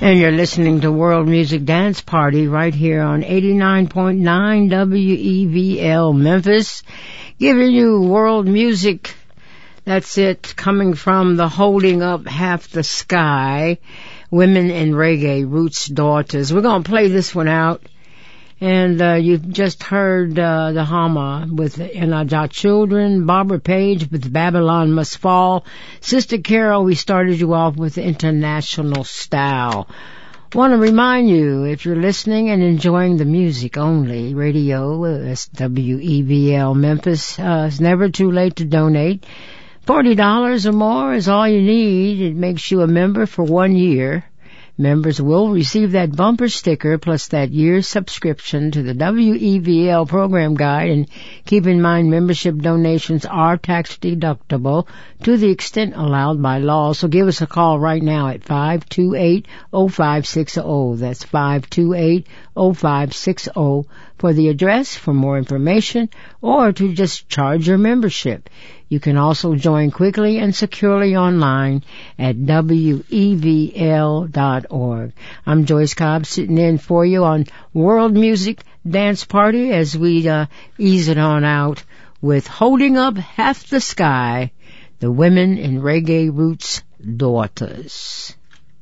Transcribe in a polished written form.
And you're listening to World Music Dance Party right here on 89.9 WEVL Memphis, giving you world music. That's it, coming from the Holding Up Half the Sky, Women in Reggae, Roots Daughters. We're going to play this one out. And you've just heard the Hama with And I Got Children, Barbara Page with Babylon Must Fall. Sister Carol, we started you off with International Style. Want to remind you, if you're listening and enjoying the music only, radio, WEVL Memphis, it's never too late to donate. $40 or more is all you need. It makes you a member for 1 year. Members will receive that bumper sticker plus that year's subscription to the WEVL program guide, and keep in mind membership donations are tax deductible to the extent allowed by law. So give us a call right now at 528-0560. That's 528-0560 for the address, for more information, or to just charge your membership. You can also join quickly and securely online at WEVL.org. I'm Joyce Cobb sitting in for you on World Music Dance Party as we ease it on out with Holding Up Half the Sky, the Women in Reggae Roots Daughters.